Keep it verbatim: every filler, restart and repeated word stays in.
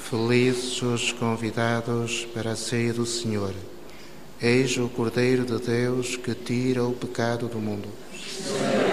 Felizes os convidados para a ceia do Senhor. Eis o Cordeiro de Deus que tira o pecado do mundo. Senhor,